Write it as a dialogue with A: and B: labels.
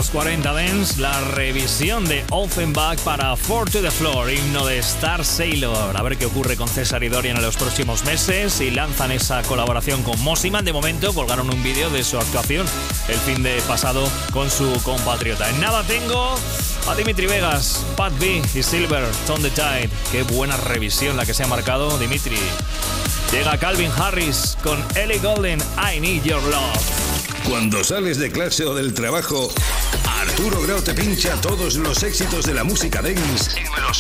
A: los 40 Dance, la revisión de Offenbach para Four to the Floor, himno de Star Sailor. A ver qué ocurre con César y Dorian en los próximos meses y lanzan esa colaboración con Mosiman. De momento colgaron un vídeo de su actuación el fin de pasado con su compatriota. En nada tengo a Dimitri Vegas, Pat B y Silver, Turn the Tide. Qué buena revisión la que se ha marcado Dimitri. Llega Calvin Harris con Ellie Goulding, I Need Your Love.
B: Cuando sales de clase o del trabajo, Arturo Grau te pincha todos los éxitos de la música dance en los